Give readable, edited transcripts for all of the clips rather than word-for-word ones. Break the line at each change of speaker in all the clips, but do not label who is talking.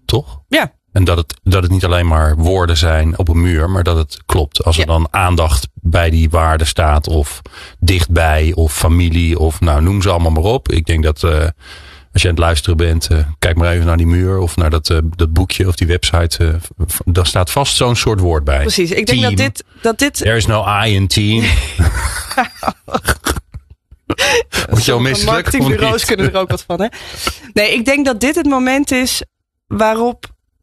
Toch?
Ja.
En dat het niet alleen maar woorden zijn op een muur, maar dat het klopt. Als er dan aandacht bij die waarde staat, of dichtbij, of familie, of nou noem ze allemaal maar op. Ik denk dat als je aan het luisteren bent, kijk maar even naar die muur of naar dat boekje of die website. Daar staat vast zo'n soort woord bij.
Precies. Ik denk
team.
dat dit...
There is no I in team. Word je al misselijk?
Marketingbureaus kunnen er ook wat van, hè? Nee, ik denk dat dit het moment is waarop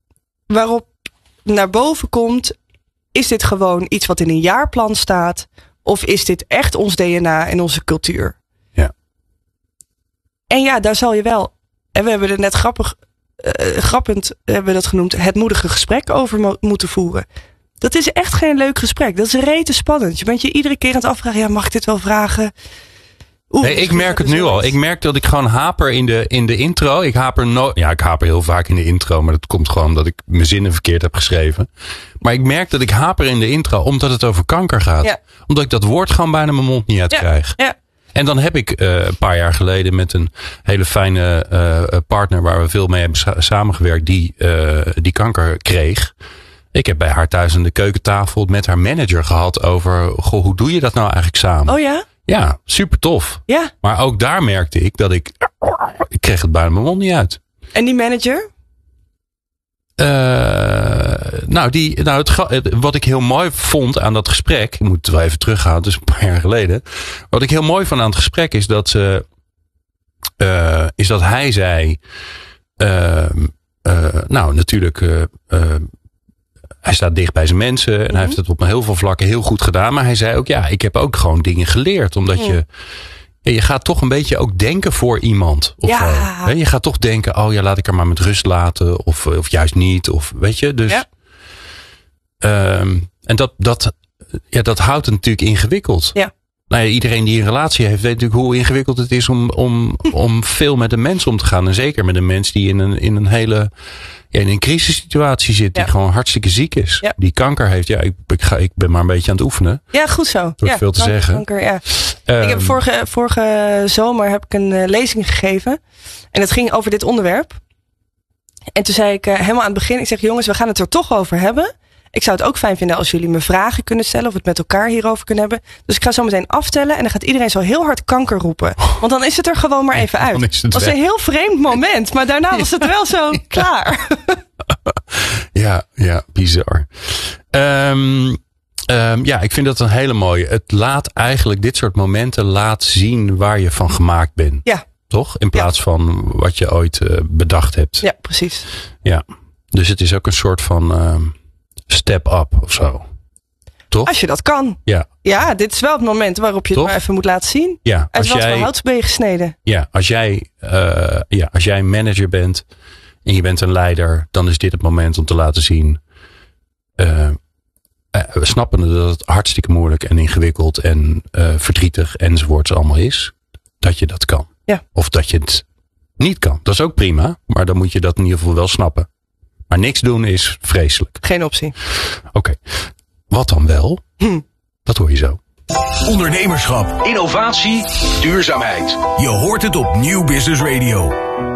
naar boven komt, is dit gewoon iets wat in een jaarplan staat? Of is dit echt ons DNA en onze cultuur?
Ja.
En ja, daar zal je wel, en we hebben er net grappend hebben we dat genoemd, het moedige gesprek over moeten voeren. Dat is echt geen leuk gesprek. Dat is rete spannend. Je bent je iedere keer aan het afvragen, ja, mag ik dit wel vragen?
Nee, ik merk het nu al. Ik merk dat ik gewoon haper in de intro. Ik haper heel vaak in de intro. Maar dat komt gewoon omdat ik mijn zinnen verkeerd heb geschreven. Maar ik merk dat ik haper in de intro omdat het over kanker gaat. Ja. Omdat ik dat woord gewoon bijna mijn mond niet uit krijg.
Ja.
En dan heb ik een paar jaar geleden met een hele fijne partner waar we veel mee hebben samengewerkt. Die kanker kreeg. Ik heb bij haar thuis aan de keukentafel met haar manager gehad over, goh, hoe doe je dat nou eigenlijk samen?
Oh ja?
Ja, super tof.
Ja.
Maar ook daar merkte ik dat ik kreeg het bijna mijn mond niet uit.
En die manager?
Wat ik heel mooi vond aan dat gesprek, ik moet het wel even teruggaan, dus een paar jaar geleden. Wat ik heel mooi vond aan het gesprek is dat hij zei, natuurlijk, hij staat dicht bij zijn mensen en hij heeft het op heel veel vlakken heel goed gedaan. Maar hij zei ook, ja, ik heb ook gewoon dingen geleerd. Omdat je gaat toch een beetje ook denken voor iemand. Of zo. Je gaat toch denken, oh ja, laat ik haar maar met rust laten. Of juist niet. Of weet je, dus. Ja. En dat houdt het natuurlijk ingewikkeld. Ja. Nou ja, iedereen die een relatie heeft, weet natuurlijk hoe ingewikkeld het is om veel met een mens om te gaan. En zeker met een mens die in een hele, in een crisissituatie zit, die gewoon hartstikke ziek is. Ja. Die kanker heeft. Ja, ik ben maar een beetje aan het oefenen.
Ja, goed zo.
Er is veel te zeggen.
Kanker, ja. Ik heb vorige zomer heb ik een lezing gegeven. En het ging over dit onderwerp. En toen zei ik helemaal aan het begin, ik zeg, jongens, we gaan het er toch over hebben. Ik zou het ook fijn vinden als jullie me vragen kunnen stellen. Of het met elkaar hierover kunnen hebben. Dus ik ga zo meteen aftellen. En dan gaat iedereen zo heel hard kanker roepen. Want dan is het er gewoon maar even uit. Dat was een heel vreemd moment. Maar daarna was het wel zo klaar.
Ja, bizar. Ik vind dat een hele mooie. Het laat eigenlijk dit soort momenten laat zien waar je van gemaakt bent. Ja. Toch? In plaats van wat je ooit bedacht hebt.
Ja, precies.
Ja. Dus het is ook een soort van step up of zo. Toch?
Als je dat kan.
Ja.
Ja, dit is wel het moment waarop je het maar even moet laten zien.
Ja.
Uit wat voor hout ben je gesneden?
Ja, als jij een manager bent en je bent een leider, dan is dit het moment om te laten zien. We snappen dat het hartstikke moeilijk en ingewikkeld en verdrietig enzovoorts allemaal is. Dat je dat kan. Ja. Of dat je het niet kan. Dat is ook prima, maar dan moet je dat in ieder geval wel snappen. Maar niks doen is vreselijk.
Geen optie.
Oké. Wat dan wel? Dat hoor je zo.
Ondernemerschap, innovatie, duurzaamheid. Je hoort het op Nieuw Business Radio.